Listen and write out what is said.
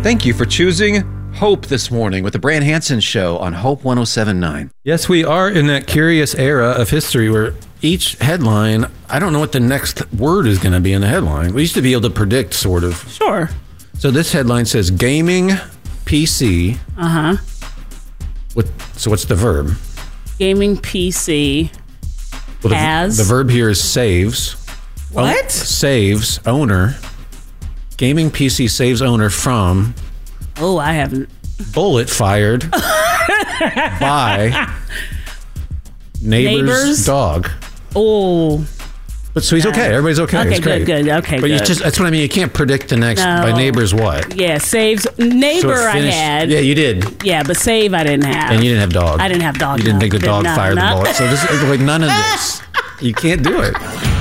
Thank you for choosing Hope this morning with the Brand Hansen Show on Hope 107.9. Yes, we are in that curious era of history where each headline, I don't know what the next word is going to be in the headline. We used to be able to predict, sort of. Sure. So this headline says gaming PC. Uh-huh. So what's the verb? Gaming PC Well, has... The verb here is saves. What? Saves owner. Gaming PC saves owner from... Oh, I haven't... Bullet fired by neighbor's dog. Oh. But so he's okay. Everybody's okay. Okay, it's great. good. Okay, but good. That's what I mean. You can't predict the next by neighbor's what. Yeah, saves neighbor I had. Yeah, you did. Yeah, but save I didn't have. And you didn't have dog. I didn't have dog. You didn't think the dog fired the no. bullet. So this is like none of this. You can't do it.